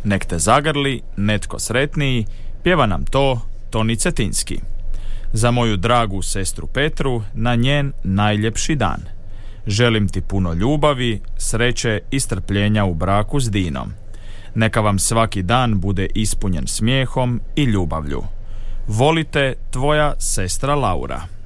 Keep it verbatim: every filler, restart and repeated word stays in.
Nek te zagrli netko sretniji, pjeva nam to Toni Cetinski. Za moju dragu sestru Petru na njen najljepši dan. Želim ti puno ljubavi, sreće i strpljenja u braku s Dinom. Neka vam svaki dan bude ispunjen smijehom i ljubavlju. Volite, tvoja sestra Laura.